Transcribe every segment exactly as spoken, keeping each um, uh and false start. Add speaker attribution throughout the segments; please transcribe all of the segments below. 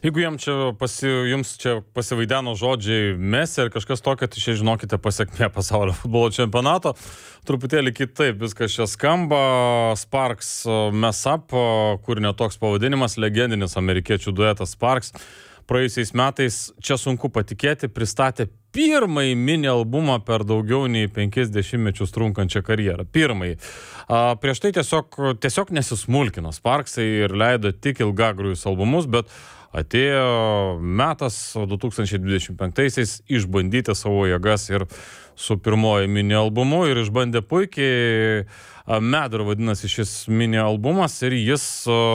Speaker 1: Jeigu jam čia pasi, jums čia pasivaideno žodžiai Messi ar kažkas tokio, tai čia žinokite pasiekmė pasaulio futbolo čempionato. Truputėlį kitaip viskas čia skamba. Sparks Mess Up, kur netoks pavadinimas, legendinis amerikiečių duetas Sparks. Praėjusiais metais, čia sunku patikėti, pristatė pirmąjį mini albumą per daugiau nei penkis dešimtmečius trunkančią karjerą. Pirmąjį. A, prieš tai tiesiog, tiesiog nesismulkino Sparksai ir leido tik ilgagrujus albumus, bet atėjo metas du tūkstančiai dvidešimt penktaisiais išbandyti savo jėgas ir su pirmoju mini albumu ir išbandė puikiai. Matter vadinasi šis mini albumas ir jis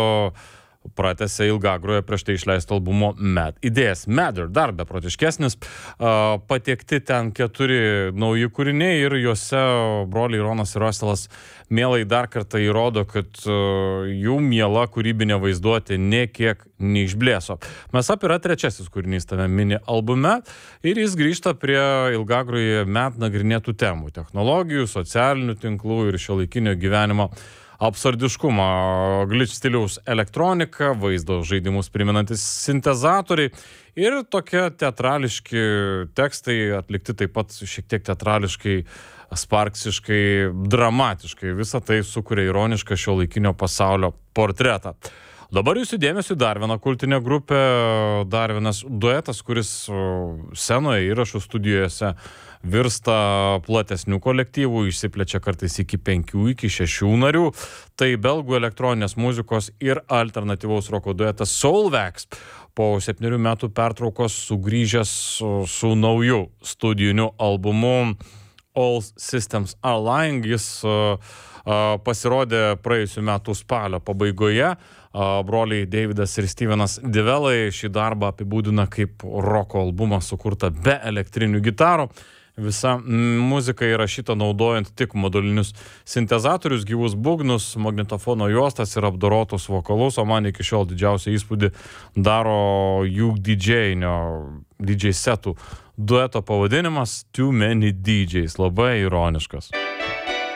Speaker 1: pratęsė ilgagroje prieš tai išleisto albumo Mad. Idėjas Matter dar beprotiškesnis. Patiekti ten keturi nauji kūriniai ir juose broliai Ronas ir Rustelas mielai dar kartą įrodo, kad jų miela kūrybinė vaizduotė nė kiek neišblėso. Mess Up yra trečiasis kūrinys tame mini albume ir jis grįžta prie ilgagroje Mad nagrinėtų temų. Technologijų, socialinių tinklų ir šiuolaikinio gyvenimo absurdiškumą, glitch stiliaus elektronika, vaizdo žaidimus primenantis sintezatoriai ir tokie teatrališki tekstai atlikti taip pat šiek tiek teatrališkai, sparksiškai, dramatiškai. Visą tai sukuria ironišką šiuolaikinio pasaulio portretą. Dabar jūsų dėmesį dar viena kultinė grupė, dar vienas duetas, kuris scenoje įrašų studijose virsta platesnių kolektyvų, išsiplečia kartais iki penkių, iki šešių narių. Tai belgų elektroninės muzikos ir alternatyvaus roko duetas Soulwax po septynerių metų pertraukos sugrįžęs su, su nauju studijiniu albumu All Systems Are Lying. Jis uh, uh, pasirodė praėjusių metų spalio pabaigoje. Uh, broliai Davidas ir Stevenas Divelai šį darbą apibūdina kaip roko albumą sukurtą be elektrinių gitarų. Visa muzika įrašyta naudojant tik modulinius sintezatorius, gyvus būgnus, magnetofono juostas ir apdorotus vokalus, o man iki šiol didžiausią įspūdį daro jų didžėjinio, didžėj setų dueto pavadinimas Too Many D Js, labai ironiškas.